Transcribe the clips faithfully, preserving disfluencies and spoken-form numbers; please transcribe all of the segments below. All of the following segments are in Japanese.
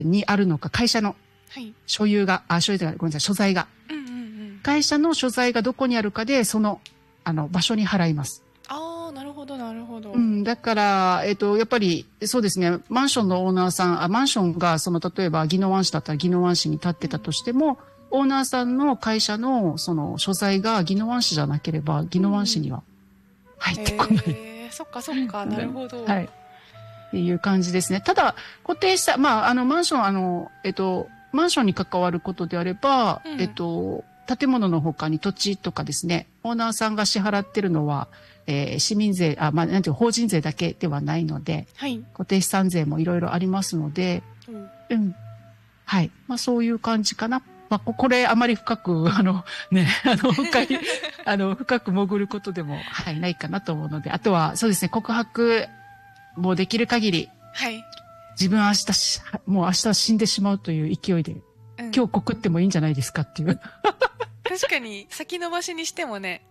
にあるのか、会社の所有が、はい、あ、所有が、ごめんなさい、所在が。うんうんうん、会社の所在がどこにあるかで、その、あの、場所に払います。 ああ、なるほど、なるほど。 うん、だから、えっと、やっぱり、そうですね、マンションのオーナーさん、あ、マンションが、その、例えば、宜野湾市だったら宜野湾市に立ってたとしても、うん、オーナーさんの会社の、その、所在が宜野湾市じゃなければ、宜野湾市には入ってこない。 へー、そっかそっか、なるほど。 はい。っていう感じですね。ただ、固定した、まあ、あの、マンション、あの、えっと、マンションに関わることであれば、うん、えっと、建物の他に土地とかですね、オーナーさんが支払ってるのは、えー、市民税、あ、まあ、なんていう法人税だけではないので、はい、固定資産税もいろいろありますので、うん、うん。はい。まあ、そういう感じかな。まあ、これ、あまり深く、あの、ね、あの、深い、あの、深く潜ることでも、はい、ないかなと思うので、あとは、そうですね、告白、もうできる限り、はい。自分は明日し、もう明日死んでしまうという勢いで、うん、今日告ってもいいんじゃないですかっていう。 確かに、先延ばしにしてもね。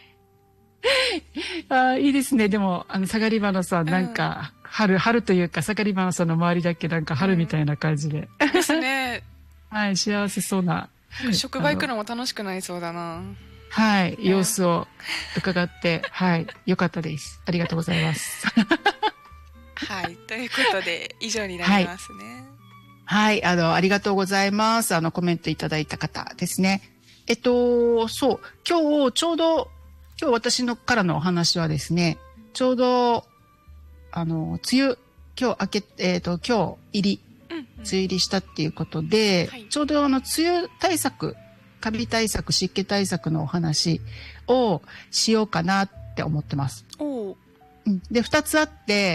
あ、いいですね。でも、あの、サガリバナさん、なんか、うん、春、春というか、サガリバナさんの周りだけなんか春みたいな感じで。 うん、ですね。 はい、幸せそうな。 なんか職場行くのも楽しくなりそうだな。 はい、様子を伺って、はい、よかったです。ありがとうございます。 はい。ということで、以上になりますね。 はい。はい。あの、ありがとうございます。あの、コメントいただいた方ですね。えっと、そう。今日、ちょうど、今日私のからのお話はですね、ちょうど、あの、梅雨、今日明け、えっと、今日入り、うんうん、梅雨入りしたっていうことで、はい、ちょうどあの、梅雨対策、カビ対策、湿気対策のお話をしようかなって思ってます。おうん、で、二つあって、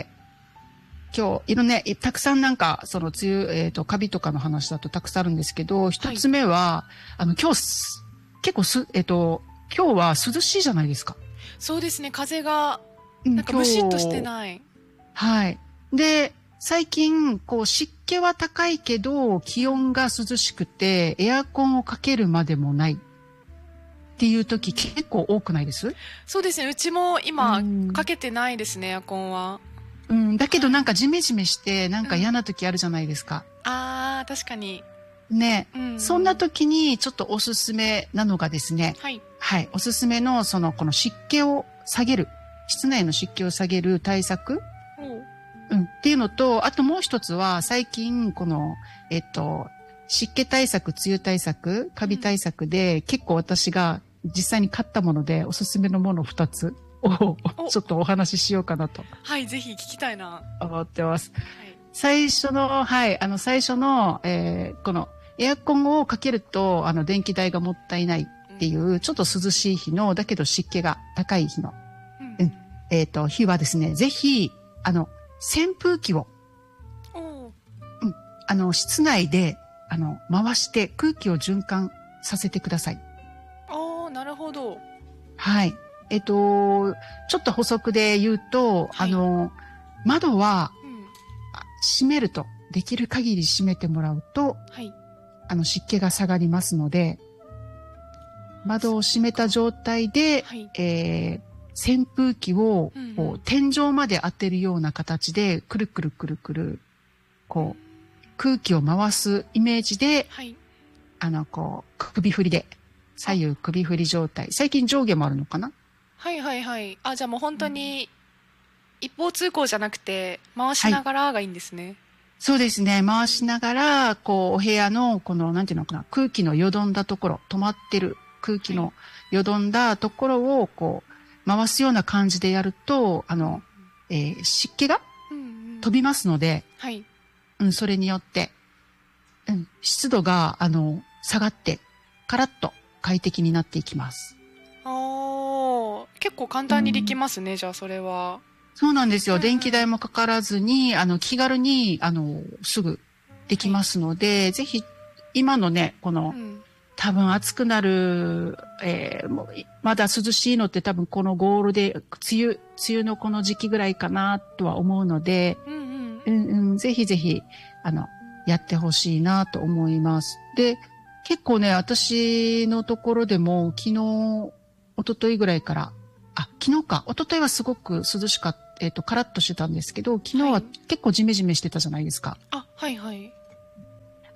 今日、いろんな、ね、たくさんなんか、その、梅雨、えっと、カビとかの話だとたくさんあるんですけど、一つ目は、はい、あの、今日、結構す、えっと、今日は涼しいじゃないですか。 そうですね、風が、なんかムシッとしてない。 はい。で、最近、こう、湿気は高いけど、気温が涼しくて、エアコンをかけるまでもない。っていう時、結構多くないです？ そうですね、うちも今、かけてないですね、エアコンは。 うん、だけどなんかジメジメして、なんか嫌な時あるじゃないですか。 うん、ああ、確かに。 ね、うんうん。そんな時にちょっとおすすめなのがですね。はい。はい。おすすめの、その、この湿気を下げる。室内の湿気を下げる対策。うん。っていうのと、あともう一つは、最近、この、えっと、湿気対策、梅雨対策、カビ対策で、うん、結構私が実際に買ったもので、おすすめのもの二つ。をちょっとお話ししようかなと。 はい、ぜひ聞きたいな。 思ってます。はい、最初の、はい、あの、最初の、えー、この、エアコンをかけると、あの、電気代がもったいないっていう、うん、ちょっと涼しい日の、だけど湿気が高い日の、うん、うん、えっと、日はですね、ぜひ、あの、扇風機を、うん、あの、室内で、あの、回して空気を循環させてください。 ああ、なるほど。 はい。えっと、ちょっと補足で言うと、はい、あの、窓は、うん、閉めると、できる限り閉めてもらうと、はい、あの、湿気が下がりますので、窓を閉めた状態で、はい、えー、扇風機を、うんうん、こう、天井まで当てるような形で、くるくるくるくる、こう、空気を回すイメージで、はい、あの、こう、首振りで、左右首振り状態。最近上下もあるのかな？ はいはいはい。あ、じゃあもう本当に一方通行じゃなくて回しながらがいいんですね。はい、 そうですね。回しながら、こう、お部屋の、この、なんていうのかな、空気のよどんだところ、止まってる空気のよどんだところを、こう、回すような感じでやると、あの、えー、湿気が飛びますので、うんうん、はい。うん、それによって、うん、湿度が、あの、下がって、カラッと快適になっていきます。 ああ、結構簡単にできますね、うん、じゃあそれは。 そうなんですよ。うん、電気代もかからずに、あの、気軽に、あの、すぐできますので、はい、ぜひ、今のね、この、うん、多分暑くなる、えー、もうまだ涼しいのって多分このゴールで、梅雨、梅雨のこの時期ぐらいかなとは思うので、うんうんうんうん、ぜひぜひ、あの、やってほしいなと思います。で、結構ね、私のところでも、昨日、一昨日ぐらいから、あ、昨日か、一昨日はすごく涼しかった、えっと、カラッとしてたんですけど、昨日は結構ジメジメしてたじゃないですか。 はい、あ、はいはい。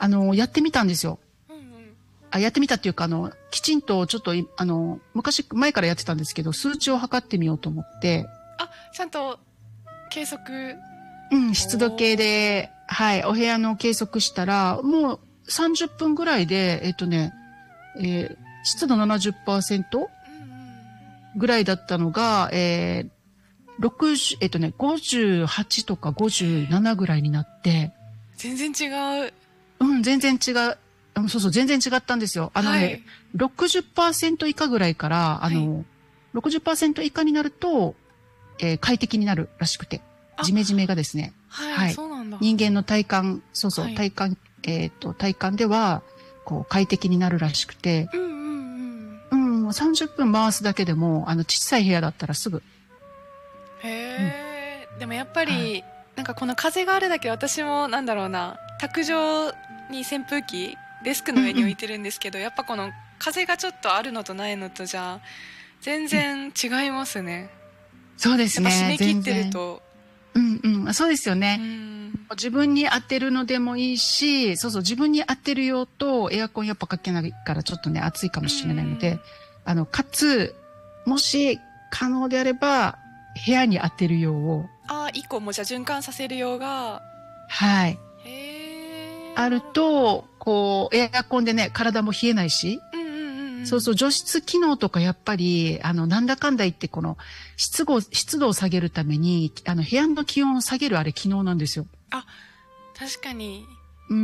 あの、やってみたんですよ。 うんうん。 あ、やってみたっていうか、あの、きちんとちょっとい、あの、昔、前からやってたんですけど、数値を測ってみようと思って、 あ、ちゃんと計測。 うん、湿度計おー。 で、はい、お部屋の計測したら、もうさんじゅっぷんぐらいで、えっとね、えー湿度ななじゅっパーセントうんうん。 ぐらいだったのが、えー、ろくじゅう、えっとね、ごじゅうはちとかごじゅうななぐらいになって、 全然違う。 うん、全然違う。あのそうそう、全然違ったんですよ。あのね、 はい。 ろくじゅっパーセント以下ぐらいから、あはい。 の、ろくじゅっパーセント以下になると、えー快適になるらしくて、 あ、 ジメジメがですね、 はい、 はい。 そうなんだ。 人間の体感、そうそう、 はい。 体感、えっと、体感では、こう、快適になるらしくて、 うんうんうん。 うん、さんじゅっぷん回すだけでも、あの、小さい部屋だったらすぐ、うん、 へえ。でもやっぱはい。 り、なんかこの風があるだけ私もなんだろうな、卓上に扇風機、デスクの上に置いうんうん。 てるんですけど、やっぱこの風がちょっとあるのとないのとじゃ、全うん、 然違いますね。 そうでやっぱ締すね、 め切ってる全然。 と、 うんうん、そうですようね。 ん。 自分に合ってるのでもいいし、そうそう、自分に合ってる用とエアコンやっぱかけないからちょっとね、暑いかうもしれないので、 ん。 あの、かつ、もし可能であれば、部屋に合ってる用を、 ああ、一個もじゃあ循環させるようが、 はい、 へえ、 あるなるほど。 と、こう、エアコンでね、体も冷えないし、 うんうんうんうん。 そうそう、除湿機能とかやっぱり、あの、なんだかんだ言って、この、湿度、湿度を下げるために、あの、部屋の気温を下げるあれ機能なんですよ。 あ、確かに、 うん。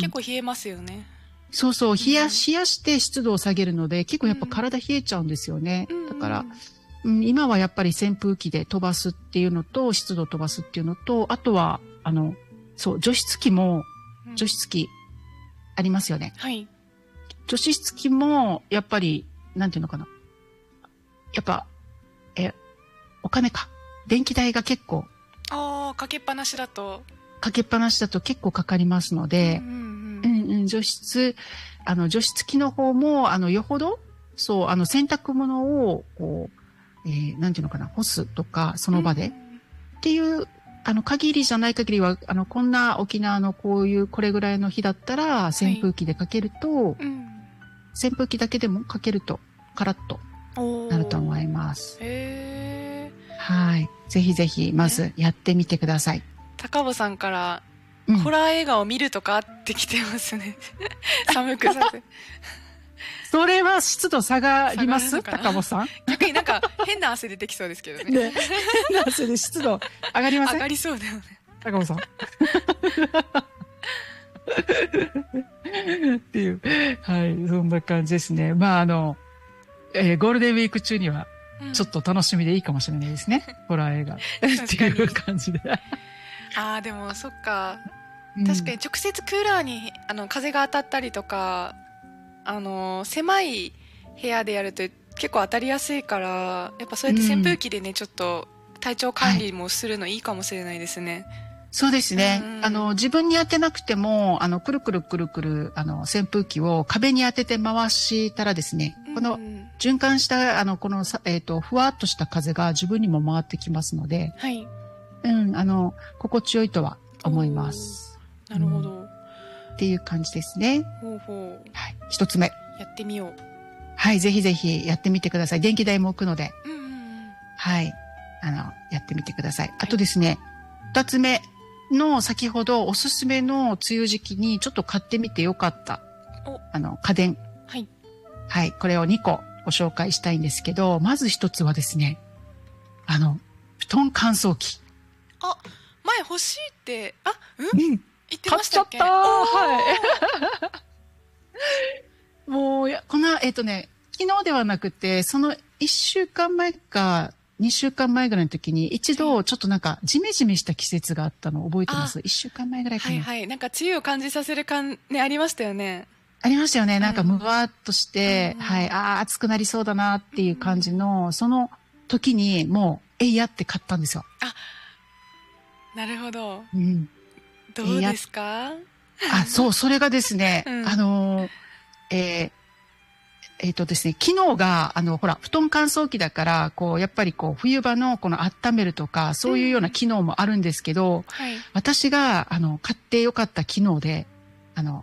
結構冷えますよね。 そうそう、冷や、 うん。 冷やして湿度を下げるので、結構やっぱうん。 体冷えちゃうんですよね。 うんうだから、 ん。 うん、今はやっぱり扇風機で飛ばすっていうのと、湿度を飛ばすっていうのと、あとは、あの、そう、除湿機も、 うん。 除湿機ありますよね。 はい。 除湿機も、やっぱり、なんていうのかな。やっぱ、え、お金か。電気代が結構、 ああ、かけっぱなしだと。 かけっぱなしだと結構かかりますのうんうで、うんんうん、除湿、あの、除湿機の方も、あの、よほど、そう、あの、洗濯物を、こう、えー、なんていうのかな、干すとか、そうん。うんうの場で。 ん。 っていう、あの、限りじゃない限りは、あの、こんな沖縄のこういう、これぐらいの日だったら、 はい。 扇風機でかけると、 うん。 扇風機だけでもかけると、カラッとなると思おー。 います。 へはい。ぜひぜひ、 え。ね。 まずやってみてください。 高尾さんから、 うん。 ホラー映画を見るとかってきてますね。寒くさせ、 それは湿度下が下りますがるのかな。 高尾さん？ 逆になんか変な汗出てきそうですけどね。 ね。変な汗で湿度上がりません上がりそうだよね。 高尾さん。っていう。はい。そんな感じですね。まあ、あの、えーゴールデンウィーク中には、 うん。 ちょっと楽しみでいいかもしれないですね。ホラー映画。っていう確かに。 感じで。 ああ、でもそっか。確かにうん。 直接クーラーにあの風が当たったりとか、あの狭い部屋でやると結構当たりやすいから、やっぱそうやって扇風うん。 機でね、ちょっと体調はい。 管理もするのいいかもしれないですね。 そうですうんうね。あの、 ん。 自分に当てなくても、あの、くるくるくるくる、あの、扇風機を壁に当てて回したらですね、 うんうこのん。 循環した、あの、このさ、えっと、ふわっとした風が自分にも回ってきますので、 はい。 うん、あの、心地よいとはお思いまー、 す。 なうん。 るほど。 っていう感じですね。 ほうほう。 はい。一つ目。 やってみよう。 はい。ぜひぜひやってみてください。電気代も浮くので、 うんうんうん。 はい。あの、やってみてください。あはい。 とですね、二つ目の先ほどおすすめの梅雨時期にちょっと買ってみてよかった、 お、 あの、家電。 はい。 はい。これをにこご紹介したいんですけど、まず一つはですね、あの、布団乾燥機。 あ、前欲しいって、あ、うんうん。 言って買っちゃったー。 ましたっけ？ はい。 おー。 もう、いや、この、えっとね、昨日ではなくて、そのいっしゅうかんまえか、にしゅうかんまえぐらいの時に、一はい。 度、ちょっとなんか、ジメジメした季節があったの覚えてまあ、 す？ いっ 週間前ぐらいかな。 はいはい。なんか梅雨を感じさせる感、ね、ありましたよね。 ありましたよね。なんか、むうん。 わーっとしうんうて、はい、 ん。 ああ、暑くなりそうだなっうていう感じん。 の、その時に、もう、えいやって買ったんですよ。 あ、なるほど。 うん。えいや、 どうですか？ あ、そう、それがですね、あうん。 のーえーえっとですね、機能が、あの、ほら、布団乾燥機だから、こう、やっぱりこう、冬場のこの温めるとか、そういうようなうん。 機能もあるんですけど、 はい。 私が、あの、買ってよかった機能で、あの、